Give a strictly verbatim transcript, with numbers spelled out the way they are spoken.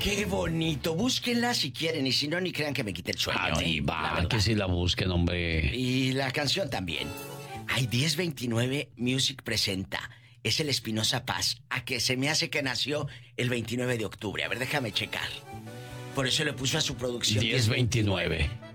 Qué bonito. Búsquenla si quieren y si no, ni crean que me quite el sueño. Ah, ¿eh? diva, que si la busquen, hombre. Y la canción también. Hay diez veintinueve Music presenta. Es el Espinosa Paz, a que se me hace que nació el veintinueve de octubre. A ver, déjame checar. Por eso le puso a su producción diez veintinueve.